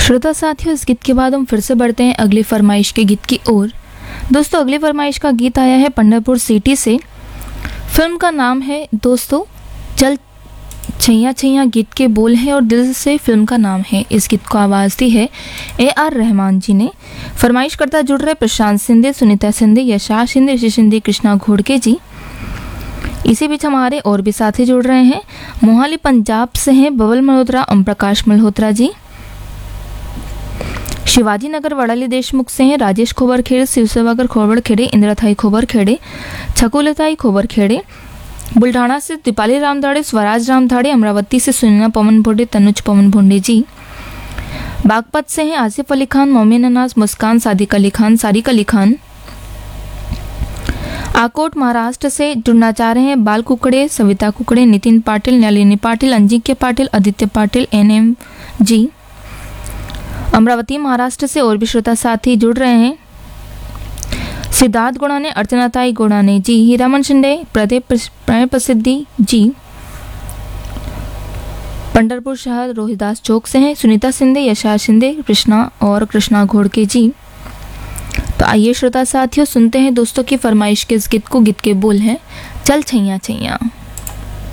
श्रोता साथियों, इस गीत के बाद हम फिर से बढ़ते हैं अगली फरमाइश के गीत की ओर। दोस्तों, अगली फरमाइश का गीत आया है पंढरपुर सिटी से। फिल्म का नाम है दोस्तों चल छैया छैया, गीत के बोल हैं और दिल से फिल्म का नाम है। इस गीत को आवाज़ दी है AR रहमान जी ने। फरमाइश करता जुड़ रहे प्रशांत सिंधे, सुनीता सिंधे, यशा सिंधे, ऋषि सिंधे, कृष्णा घोड़के जी। इसी बीच हमारे और भी साथी जुड़ रहे हैं। मोहाली पंजाब से हैं बबल मल्होत्रा, ओम प्रकाश मल्होत्रा जी। शिवाजी नगर वड़ाली देशमुख से हैं राजेश खोबरखेड़े, शिवसेवागर खोबरखेड़े, इंद्रथाई खोबरखेड़े, छकुलताई खोबरखेड़े। बुल्ढाना से दीपाली रामधाड़े, स्वराज रामधाड़े। अमरावती से सुनीना पवन भोंडे, तनुज पवन भोंडे जी। बागपत से हैं आसिफ अली खान, मोमिन अनाज, मुस्कान, सादिक अली खान, सारिक अली खान। आकोट महाराष्ट्र से जुड़ना चाह रहे हैं बाल कुकड़े, सविता कुकड़े, नितिन पाटिल, नलिनी पाटिल, अंजिक्य पाटिल, आदित्य पाटिल, NM जी। अमरावती महाराष्ट्र से और भी श्रोता साथी जुड़ रहे हैं। सिद्धार्थ गुणाने, अर्चनाताई गुणाने जी, हीरामन शिंदे, प्रणय प्रसिद्धि जी। पंढरपुर शहर रोहिदास चौक से हैं सुनीता सिंधे, यशा शिंदे, कृष्णा और कृष्णा घोड़के जी। तो आइए श्रोता साथियों, सुनते हैं दोस्तों की फरमाइश के इस गीत को। गीत के बोल हैं चल छैया छैया।